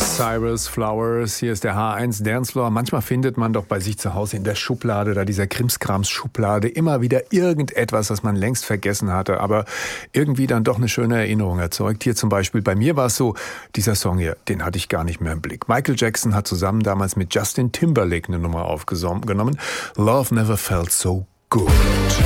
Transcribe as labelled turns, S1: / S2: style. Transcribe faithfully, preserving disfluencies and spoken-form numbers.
S1: Cyrus, Flowers, hier ist der H eins Dancefloor. Manchmal findet man doch bei sich zu Hause in der Schublade, da dieser Krimskrams-Schublade, immer wieder irgendetwas, das man längst vergessen hatte, aber irgendwie dann doch eine schöne Erinnerung erzeugt. Hier zum Beispiel, bei mir war es so, dieser Song hier, den hatte ich gar nicht mehr im Blick. Michael Jackson hat zusammen damals mit Justin Timberlake eine Nummer aufgenommen. Love Never Felt So Good.